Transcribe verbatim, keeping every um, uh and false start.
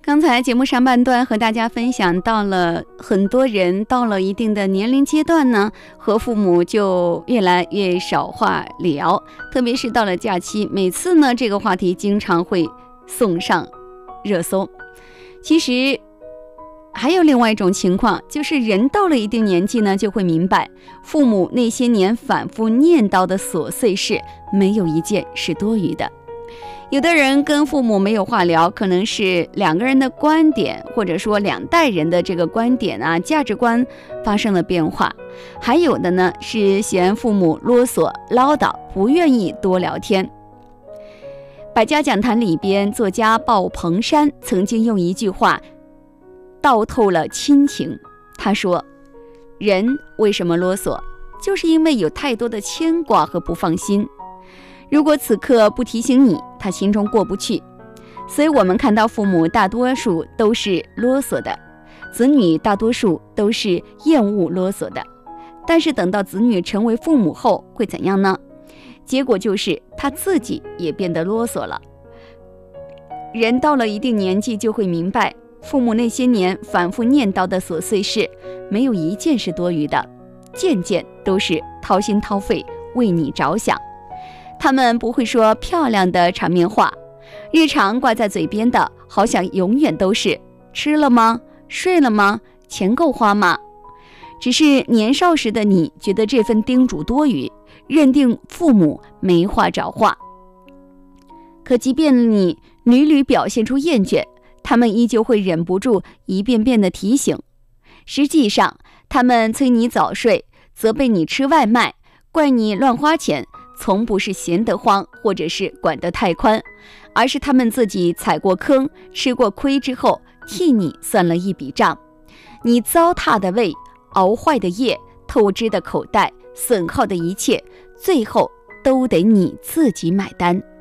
刚才节目上半段和大家分享到了，很多人到了一定的年龄阶段呢，和父母就越来越少话聊，特别是到了假期，每次呢这个话题经常会送上热搜。其实还有另外一种情况，就是人到了一定年纪呢，就会明白父母那些年反复念叨的琐碎事，没有一件是多余的。有的人跟父母没有话聊，可能是两个人的观点，或者说两代人的这个观点啊、价值观发生了变化。还有的呢是嫌父母啰嗦唠叨，不愿意多聊天。百家讲坛里边，作家鲍鹏山曾经用一句话道透了亲情。他说，人为什么啰嗦，就是因为有太多的牵挂和不放心。如果此刻不提醒你，他心中过不去。所以我们看到父母大多数都是啰嗦的，子女大多数都是厌恶啰嗦的。但是等到子女成为父母后会怎样呢？结果就是他自己也变得啰嗦了。人到了一定年纪就会明白，父母那些年反复念叨的琐碎事，没有一件是多余的，件件都是掏心掏肺为你着想。他们不会说漂亮的场面话，日常挂在嘴边的好像永远都是吃了吗？睡了吗？钱够花吗？只是年少时的你觉得这份叮嘱多余，认定父母没话找话。可即便你屡屡表现出厌倦，他们依旧会忍不住一遍遍的提醒。实际上，他们催你早睡，责备你吃外卖，怪你乱花钱，从不是闲得慌，或者是管得太宽，而是他们自己踩过坑，吃过亏之后，替你算了一笔账。你糟蹋的胃，熬坏的夜，透支的口袋，损耗的一切，最后都得你自己买单。